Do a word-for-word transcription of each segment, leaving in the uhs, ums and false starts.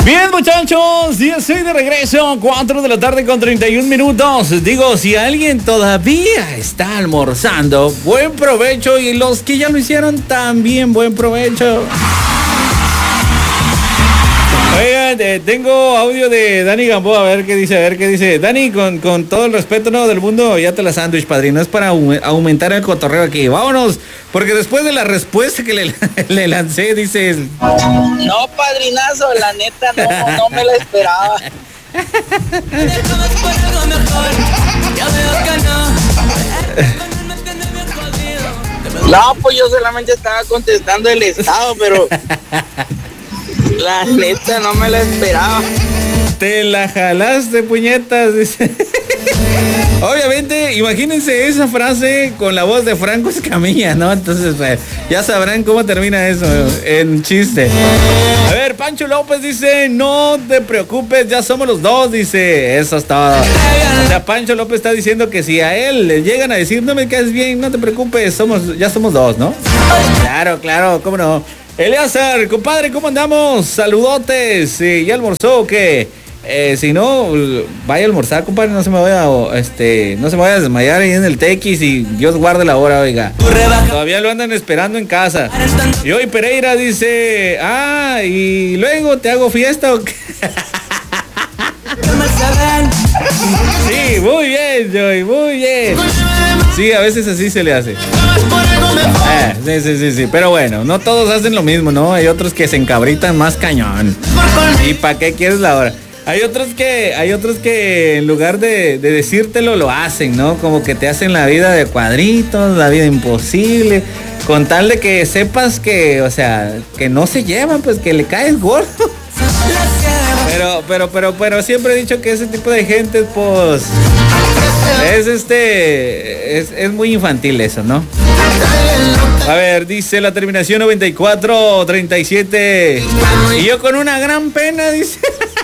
Bien, muchachos, ya estoy de regreso, cuatro de la tarde con treinta y un minutos. Digo, si alguien todavía está almorzando, buen provecho, y los que ya lo hicieron también buen provecho. Oigan, eh, tengo audio de Dani Gamboa, a ver qué dice, a ver qué dice. Dani, con, con todo el respeto, no, del mundo, ya te la sándwich, padrino, es para au- aumentar el cotorreo aquí. Vámonos, porque después de la respuesta que le, le lancé, dices... No, padrinazo, la neta, no, no me la esperaba. No, pues yo solamente estaba contestando el estado, pero... La neta, no me la esperaba. Te la jalaste, puñetas, dice. Obviamente, imagínense esa frase con la voz de Franco Escamilla, ¿no? Entonces, pues, ya sabrán cómo termina eso en chiste. A ver, Pancho López dice, no te preocupes, ya somos los dos, dice. Eso es todo. O sea, Pancho López está diciendo que si a él le llegan a decir, no me caes bien, no te preocupes, somos, ya somos dos, ¿no? Claro, claro, cómo no. Eleazar, compadre, ¿cómo andamos? Saludotes. ¿Y ya almorzó o qué? Eh, si no, vaya a almorzar, compadre, no se me vaya a, este, no se me vaya a desmayar ahí en el tequis y Dios guarde la hora, oiga. Todavía lo andan esperando en casa. Y hoy Pereira dice, ah, y luego te hago fiesta o qué. Sí, muy bien, Joy, muy bien. Sí, a veces así se le hace. Eh, sí, sí, sí, sí. Pero bueno, no todos hacen lo mismo, ¿no? Hay otros que se encabritan más cañón. ¿Y para qué quieres la hora? Hay otros que, hay otros que en lugar de, de decírtelo lo hacen, ¿no? Como que te hacen la vida de cuadritos, la vida imposible, con tal de que sepas que, o sea, que no se llevan, pues que le caes gordo. Pero, pero, pero, pero siempre he dicho que ese tipo de gente, pues, es este, es, es muy infantil eso, ¿no? A ver, dice la terminación noventa y cuatro treinta y siete. Y yo con una gran pena, dice.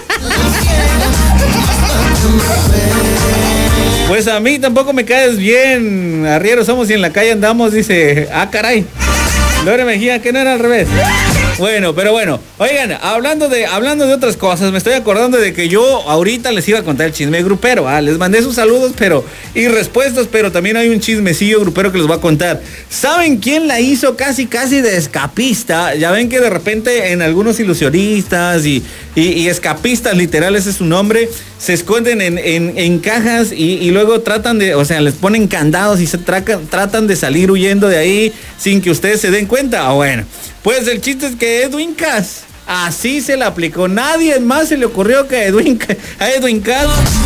Pues a mí tampoco me caes bien. Arrieros somos y en la calle andamos, dice. Ah, caray. Lore Mejía, que no era al revés. Bueno, pero bueno, oigan, hablando de, hablando de otras cosas, me estoy acordando de que yo ahorita les iba a contar el chisme grupero, ¿ah? Les mandé sus saludos, pero, y respuestas, pero también hay un chismecillo grupero que les voy a contar. ¿Saben quién la hizo casi, casi de escapista? Ya ven que de repente en algunos ilusionistas y, y, y escapistas, literal, ese es su nombre, se esconden en, en, en cajas y, y luego tratan de, o sea, les ponen candados y se tracan, tratan de salir huyendo de ahí sin que ustedes se den cuenta. Bueno, pues el chiste es que Edwin Cass así se la aplicó. Nadie más se le ocurrió que a Edwin, a Edwin Cass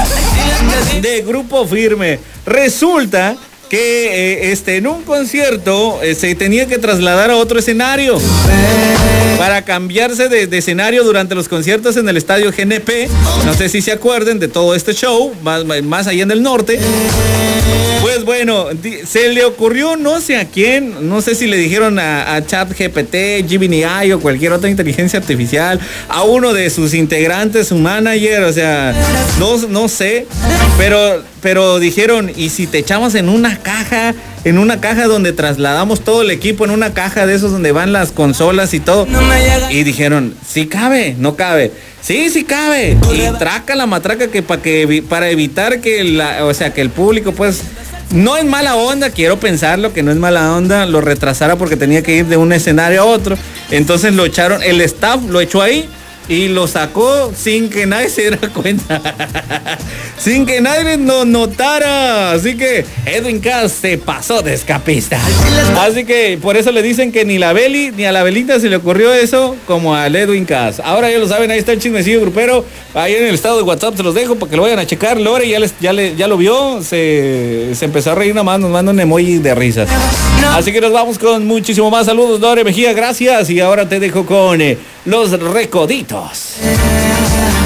de Grupo Firme. Resulta que eh, este, en un concierto eh, se tenía que trasladar a otro escenario para cambiarse de, de escenario durante los conciertos en el estadio G N P. No sé si se acuerden de todo este show, más, más allá en el norte. Pues bueno, se le ocurrió no sé a quién, no sé si le dijeron a, a ChatGPT, Gemini o cualquier otra inteligencia artificial, a uno de sus integrantes, su manager, o sea, no, no sé, pero, pero dijeron, ¿y si te echamos en una caja, en una caja donde trasladamos todo el equipo, en una caja de esos donde van las consolas y todo? Y dijeron, sí cabe, no cabe. Sí, sí cabe. Y traca la matraca que, pa que para evitar que la, o sea, que el público, pues, no es mala onda, quiero pensarlo que no es mala onda, lo retrasara porque tenía que ir de un escenario a otro. Entonces lo echaron, el staff lo echó ahí y lo sacó sin que nadie se diera cuenta. Sin que nadie nos notara. Así que Edwin Cass se pasó de escapista. Así que por eso le dicen que ni la Beli ni a la Belita se le ocurrió eso como al Edwin Cass. Ahora ya lo saben, ahí está el chismecillo grupero. Ahí en el estado de WhatsApp se los dejo para que lo vayan a checar. Lore ya, les, ya, le, ya lo vio, se, se empezó a reír nada más, nos manda un emoji de risas. Así que nos vamos con muchísimo más. Saludos, Lore Mejía, gracias. Y ahora te dejo con eh, los recoditos.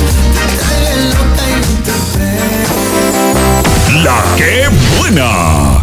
La que buena.